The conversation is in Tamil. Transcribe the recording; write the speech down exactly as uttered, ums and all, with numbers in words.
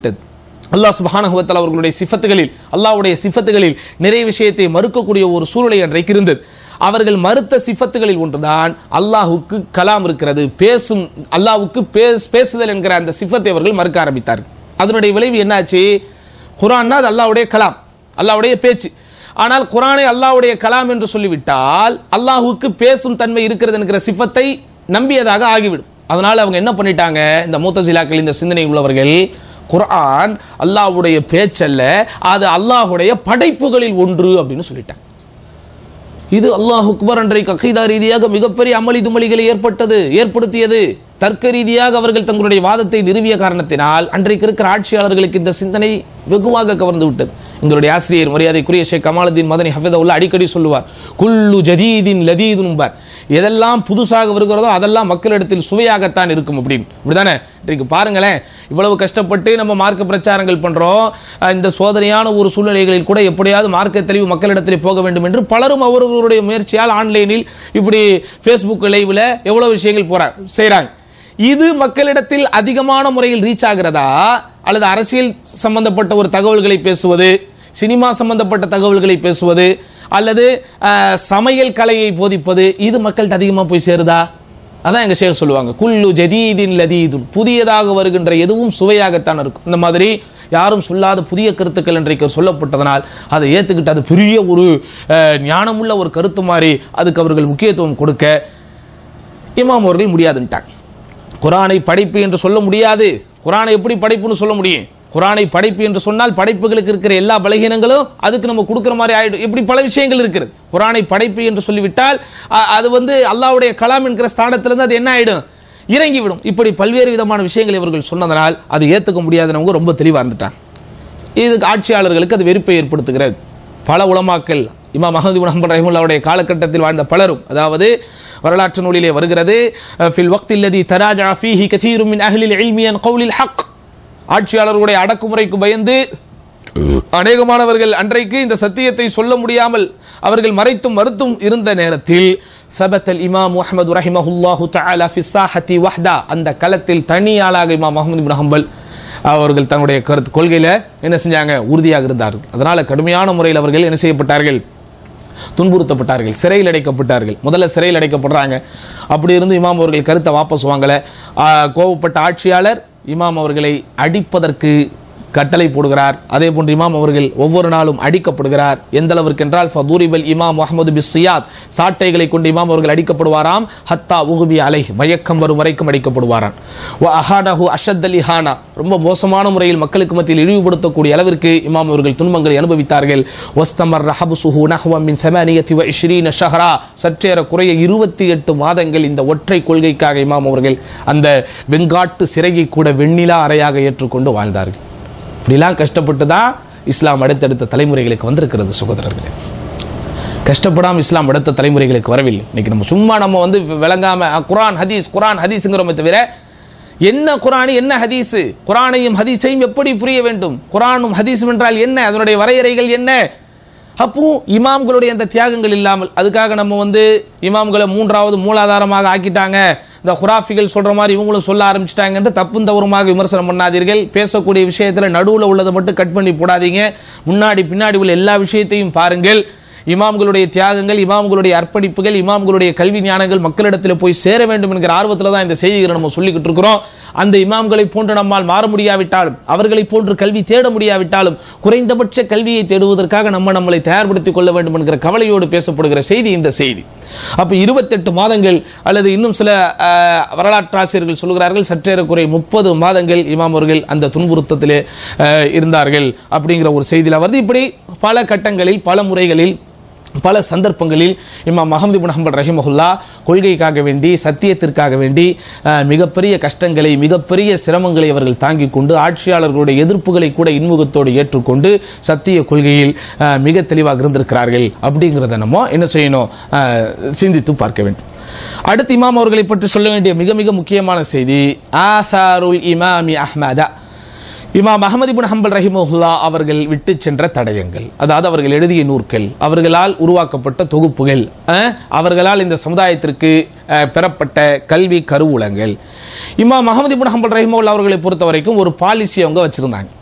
அல்லாஹ் சுப்ஹானஹு வ தஆலா அவர்களுடைய சிஃபத்துகளில் அல்லாஹ்வுடைய சிஃபத்துகளில் நிறைய விஷயத்தை மறுக்கக்கூடிய ஒரு சூழ்நிலை அன்றைக்கு இருந்தது. அவர்கள் மறுத்த சிஃபத்துகளில் ஒன்றுதான் அல்லாஹ்வுக்கு கலாம் இருக்கிறது, பேசும் அல்லாஹ்வுக்கு பேசுதல் என்கிற அந்த சிஃபத்தை அவர்கள் மறுக்க ஆரம்பித்தார்கள். அதனுடைய விளைவு என்னாச்சு? குர்ஆன்னா அது அல்லாஹ்வுடைய கலாம், அல்லாஹ்வுடைய பேச்சு. ஆனால் குர்ஆனை அல்லாஹ்வுடைய கலாம் என்று சொல்லிவிட்டால் அல்லாஹ்வுக்கு பேசும் தன்மை இருக்கிறது என்கிற சிஃபத்தை நம்பியதாக ஆகிவிடும். அதனால அவங்க என்ன பண்ணிட்டாங்க, இந்த முத்தஸிலாக்கள், இந்த சிந்தனை உள்ளவர்கள், குர்ஆன் அல்லாஹ்வுடைய பேச்சல்ல, அது அல்லாஹ்வுடைய படைப்புகளில் ஒன்று அப்படின்னு சொல்லிட்டாங்க. இது அல்லாஹ் அக்பர் அன்றைக்கு அகீதா ரீதியாக மிகப்பெரிய அமளி துமளிகளை ஏற்பட்டது ஏற்படுத்தியது. தர்க்க ரீதியாக அவர்கள் தங்களுடைய வாதத்தை நிறுவிய காரணத்தினால் அன்றைக்கு இருக்கிற ஆட்சியாளர்களுக்கு இந்த சிந்தனை வெகுவாக கவர்ந்து விட்டது. எங்களுடைய ஆசிரியர் மரியாதைக்குரிய ஷேக் கமாலுதீன் மதனி ஹஃபிதஹுல்லாஹ் அடிக்கடி சொல்லுவார், குல்லு ஜதீதின் லதீதுன் என்பார். எதெல்லாம் புதுசாக வருகிறதோ அதெல்லாம் மக்களிடத்தில் சுவையாகத்தான் இருக்கும் அப்படின்னு. இப்படிதானே இன்றைக்கு பாருங்களேன், இவ்வளவு கஷ்டப்பட்டு நம்ம மார்க்க பிரச்சாரங்கள் பண்றோம். இந்த சோதனையான ஒரு சூழ்நிலைகளில் கூட எப்படியாவது மார்க்க தெளிவு மக்களிடத்தில் போக வேண்டும் என்று பலரும் அவர்களுடைய முயற்சியால் ஆன்லைனில் இப்படி ஃபேஸ்புக் லைவ்ல எவ்வளவு விஷயங்கள் போற செய்றாங்க. இது மக்களிடத்தில் அதிகமான முறையில் ரீச் ஆகிறதா, அல்லது அரசியல் சம்பந்தப்பட்ட ஒரு தகவல்களை பேசுவது, சினிமா சம்பந்தப்பட்ட தகவல்களை பேசுவது, அல்லது சமையல் கலையை போதிப்பது, இது மக்கள்கிட்ட அதிகமாக போய் சேருதா? அதான் எங்க ஷேக் சொல்லுவாங்க, குல்லு ஜதீதின் லதீதுன், புதியதாக வருகின்ற எதுவும் சுவையாகத்தான் இருக்கும். இந்த மாதிரி யாரும் சொல்லாத புதிய கருத்துக்கள் இன்றைக்கு சொல்லப்பட்டதனால் அதை ஏத்துக்கிட்டு அது பெரிய ஒரு ஞானமுள்ள ஒரு கருத்து மாதிரி அதுக்கு அவர்கள் முக்கியத்துவம் கொடுக்க இமாம் அவர்கள் முடியாதுன்ட்டாங்க. குர்ஆனை படைப்பு என்று சொல்ல முடியாது. குர்ஆனை எப்படி படைப்புன்னு சொல்ல முடியும்? குர்ஆனை படைப்பு என்று சொன்னால் படைப்புகளுக்கு இருக்கிற எல்லா பலகீனங்களும் அதுக்கு நம்ம கொடுக்கிற மாதிரி ஆயிடும். இப்படி பல விஷயங்கள் இருக்கிறது. குர்ஆனை படைப்பு என்று சொல்லிவிட்டால் அது வந்து அல்லாஹ்வுடைய கலாம் என்கிற ஸ்தானத்திலிருந்து அது என்ன ஆயிடும், இறங்கிவிடும். இப்படி பல்வேறு விதமான விஷயங்களை இவர்கள் சொன்னதனால் அது ஏற்றுக்க முடியாதவங்க ரொம்ப தெளிவாக இருந்துட்டாங்க. இதுக்கு ஆட்சியாளர்களுக்கு அது வெறுப்பை ஏற்படுத்துகிறது. பல உலமாக்கள், இமாம் அஹ்மது இப்னு ஹம்பல் ரஹிமஹுல்லாஹ்வுடைய காலகட்டத்தில் வாழ்ந்த பலரும், அதாவது வரலாற்று நூலிலே வருகிறது, ஃபில் வக்தில் லதி தராஜா ஃபீஹி கஸீரும் மின் அஹ்லில் இல்மி அன் கௌலில் ஹக், ஆட்சியாளர்களுடைய அடக்குமுறைக்கு பயந்து அநேகமானவர்கள் அன்றைக்கு இந்த சத்தியத்தை சொல்ல முடியாமல் அவர்கள் மறைத்தும் மறுத்தும் இருந்த நேரத்தில் சபத்தல் இமாம் அஹ்மது ரஹிமஹுல்லாஹு தஆலா ஃபி ஸாஹதி வஹ்தா, அந்த களத்தில் தனியாளாக இமாம் அஹ்மது இப்னு ஹம்பல் அவர்கள் தன்னுடைய கருத்து கொள்கையில என்ன செஞ்சாங்க, உறுதியாக இருந்தார்கள். அதனால கடுமையான முறையில் அவர்கள் என்ன செய்யப்பட்டார்கள், துன்புறுத்தப்பட்டார்கள், சிறையில் அடைக்கப்பட்டார்கள். முதல்ல சிறையில் அடைக்கப்படுறாங்க. அப்படி இருந்து இமாம் அவர்கள் கருத்தை வாபஸ் வாங்கல. கோபப்பட்ட ஆட்சியாளர் இமாம் அவர்களை அடிப்பதற்கு கட்டளை போடுகிறார். அதே போன்று இமாம் அவர்கள் ஒவ்வொரு நாளும் அடிக்கப்படுகிறார். எந்த அளவிற்கு என்றால் ஃபதுரிபல் இமாம் அஹ்மது பிஸ்ஸியாத், சாட்டைகளை கொண்டு இமாம் அவர்கள் அடிக்கப்படுவாராம். ஹத்தா உகுபி அலைஹ், மயக்கம் வரும் வரைக்கும் அடிக்கப்படுவாராம். வ அஹானஹு அஷத்தல் இஹானா, ரொம்ப மோசமான முறையில் மக்களுக்கு மத்தியில் இழிவுபடுத்தக்கூடிய அளவிற்கு இமாம் அவர்கள் துன்பங்களை அனுபவித்தார்கள். வஸ்தமர் ஹப்ஸுஹு நஹ்வ மின் ஸமானியத்தி வ இஷ்ரீன ஷஹரா, சற்றேற குறைய இருபத்தி எட்டு மாதங்கள் இந்த ஒற்றை கொள்கைக்காக இமாம் அவர்கள் அந்த வெங்காட்டு சிறையை கூட வெண்ணிலா அறையாக ஏற்றுக்கொண்டு வாழ்ந்தார்கள். இப்படிலாம் கஷ்டப்பட்டு தான் இஸ்லாம் அடுத்தடுத்த தலைமுறைகளுக்கு வந்திருக்கிறது. சகோதரர்களே, கஷ்டப்படாமல் இஸ்லாம் அடுத்த தலைமுறைகளுக்கு வரவில்லை. இன்னைக்கு நம்ம சும்மா நம்ம வந்து விளங்காம குர்ஆன் ஹதீஸ் குர்ஆன் ஹதீஸ்ங்கிறோமே தவிர என்ன குர்ஆன் என்ன ஹதீஸ், குர்ஆனையும் ஹதீஸையும் எப்படி புரிய வேண்டும், குர்ஆனும் ஹதீஸும் என்றால் என்ன, அதனுடைய வரையறைகள் என்ன? அப்போ இமாம்களுடைய அந்த தியாகங்கள் இல்லாமல், அதுக்காக நம்ம வந்து இமாம்களை மூன்றாவது மூலாதாரமாக ஆக்கிட்டாங்க, இந்த குராஃபிகள் சொல்ற மாதிரி இவங்களும் சொல்ல ஆரம்பிச்சிட்டாங்க என்று தப்பும் தவறுமாக விமர்சனம் பண்ணாதீர்கள். பேசக்கூடிய விஷயத்தில் நடுவில் உள்ளதை மட்டும் கட் பண்ணி போடாதீங்க. முன்னாடி பின்னாடி உள்ள எல்லா விஷயத்தையும் பாருங்கள். இமாம்களுடைய தியாகங்கள், இமாம்களுடைய அர்ப்பணிப்புகள், இமாம்களுடைய கல்வி ஞானங்கள் மக்களிடத்தில் போய் சேர வேண்டும் என்கிற ஆர்வத்தில் தான் இந்த செய்திகளை நம்ம சொல்லிக்கிட்டு இருக்கிறோம். அந்த இமாம்களை போன்று நம்மால் மாற முடியாவிட்டாலும், அவர்களை போன்று கல்வி தேட முடியாவிட்டாலும், குறைந்தபட்ச கல்வியை தேடுவதற்காக நம்ம நம்மளை தயார்படுத்திக் கொள்ள வேண்டும் என்கிற கவலையோடு பேசப்படுகிற செய்தி இந்த செய்தி. அப்ப இருபத்தெட்டு மாதங்கள் அல்லது இன்னும் சில வரலாற்றாசிரியர்கள் சொல்கிறார்கள் சற்றேறக்குறை முப்பது மாதங்கள் இமாம் அவர்கள் அந்த துன்புறுத்தத்திலே இருந்தார்கள் அப்படிங்கிற ஒரு செய்தியில் வருது. இப்படி பல கட்டங்களில், பல முறைகளில், பல சந்தர்ப்பங்களில் இமாம் அஹ்மது இப்னு ஹம்பல் ரஹிமஹுல்லாஹ் கொள்கைக்காக வேண்டி, சத்தியத்திற்காக வேண்டி மிகப்பெரிய கஷ்டங்களை, மிகப்பெரிய சிரமங்களை அவர்கள் தாங்கிக் கொண்டு, ஆட்சியாளர்களுடைய எதிர்ப்புகளை கூட இன்முகத்தோடு ஏற்றுக்கொண்டு சத்திய கொள்கையில் மிக தெளிவாக இருந்திருக்கிறார்கள். அப்படிங்கிறத நம்ம என்ன செய்யணும், சிந்தித்து பார்க்க வேண்டும். அடுத்து இமாம் அவர்களை பற்றி சொல்ல வேண்டிய மிக மிக முக்கியமான செய்தி, ஆசாருல் இமாமி அஹ்மதா, இமாம் அஹ்மத் இப்னு ஹம்பல் ரஹிமஹுல்லா அவர்கள் விட்டு சென்ற தடயங்கள், அதாவது அவர்கள் எழுதிய நூற்கள், அவர்களால் உருவாக்கப்பட்ட தொகுப்புகள், அவர்களால் இந்த சமுதாயத்திற்கு பெறப்பட்ட கல்வி கருவூலங்கள். இமாம் அஹ்மத் இப்னு ஹம்பல் ரஹிமஹுல்லா அவர்களை பொறுத்த வரைக்கும் ஒரு பாலிசி அவங்க வச்சிருந்தாங்க.